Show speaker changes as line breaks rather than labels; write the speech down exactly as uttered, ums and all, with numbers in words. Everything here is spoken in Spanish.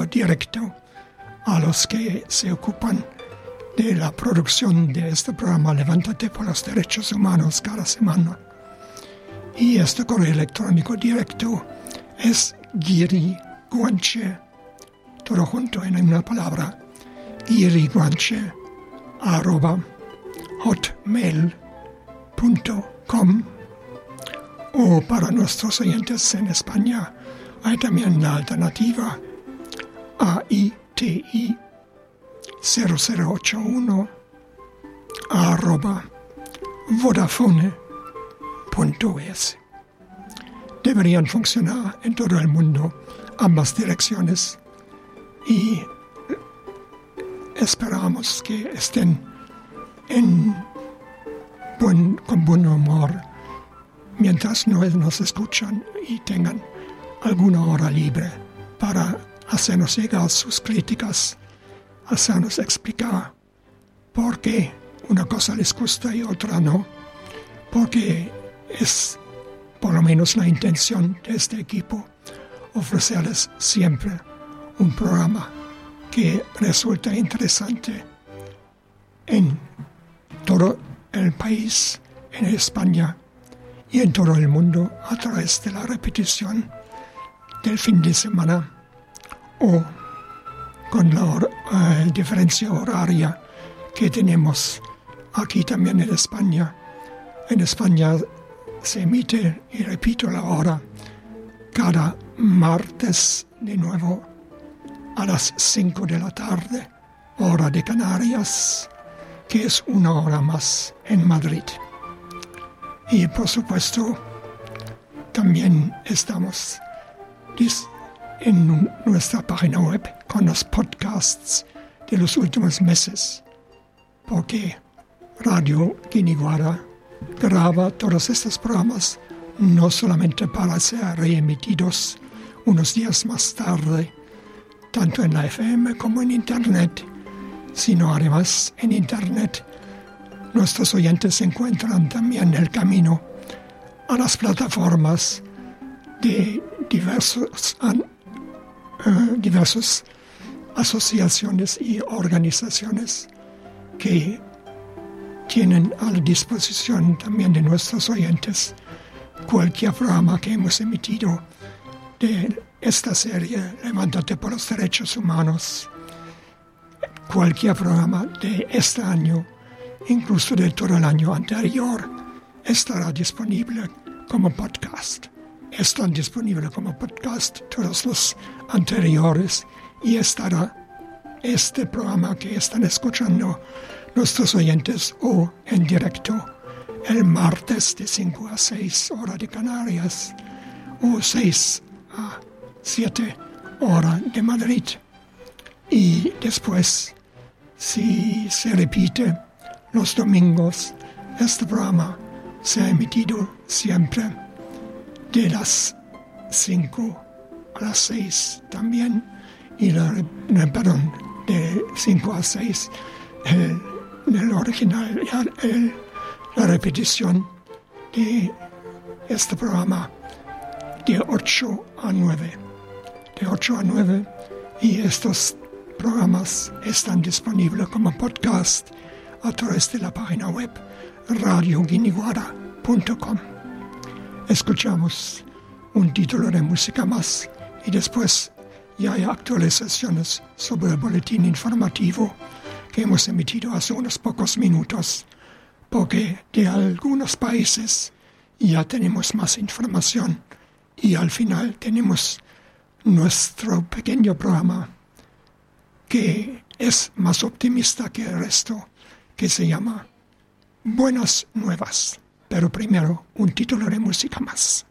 electrónico directo a los que se ocupan de la producción de este programa Levántate por los Derechos Humanos cada semana. Y este correo electrónico directo es guiriguanche, todo junto en una palabra, guiriguanche arroba hotmail punto com. O para nuestros oyentes en España hay también la alternativa A I T I cero cero ocho uno arroba vodafone punto es. Deberían funcionar en todo el mundo ambas direcciones y esperamos que estén en buen, con buen humor mientras nos escuchan y tengan alguna hora libre para hacernos llegar sus críticas, hacernos explicar por qué una cosa les gusta y otra no, porque es por lo menos la intención de este equipo ofrecerles siempre un programa que resulta interesante en todo el país, en España y en todo el mundo a través de la repetición del fin de semana o con la hor- uh, diferencia horaria que tenemos aquí también en España. En España se emite, y repito la hora, cada martes de nuevo a las cinco de la tarde, hora de Canarias, que es una hora más en Madrid. Y por supuesto, también estamos dis- en nuestra página web con los podcasts de los últimos meses, porque Radio Guiniguara graba todos estos programas no solamente para ser reemitidos unos días más tarde, tanto en la F M como en Internet, sino además en Internet nuestros oyentes encuentran también el camino a las plataformas de diversos, uh, diversas asociaciones y organizaciones que tienen a la disposición también de nuestros oyentes cualquier programa que hemos emitido de esta serie Levántate por los Derechos Humanos, cualquier programa de este año, incluso de todo el año anterior, estará disponible como podcast. Están disponibles como podcast todos los anteriores y estará este programa que están escuchando nuestros oyentes o en directo el martes de cinco a seis hora de Canarias o seis a siete hora de Madrid. Y después, si se repite los domingos, este programa se ha emitido siempre de las cinco a las seis también, y la, perdón, de cinco a seis el, el original, el, la repetición de este programa de ocho a nueve. De ocho a nueve, y estos programas están disponibles como podcast a través de la página web radio guiniguara punto com. Escuchamos un título de música más y después ya hay actualizaciones sobre el boletín informativo que hemos emitido hace unos pocos minutos, porque de algunos países ya tenemos más información y al final tenemos nuestro pequeño programa que es más optimista que el resto, que se llama Buenas Nuevas. Pero primero, un título de música más.